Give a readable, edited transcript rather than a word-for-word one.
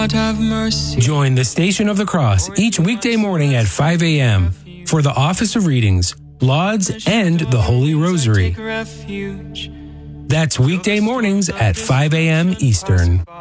God have mercy. Join the Station of the Cross each weekday morning at 5 a.m. for the Office of Readings, Lauds, and the Holy Rosary. Take refuge. That's weekday mornings at 5 a.m. Eastern.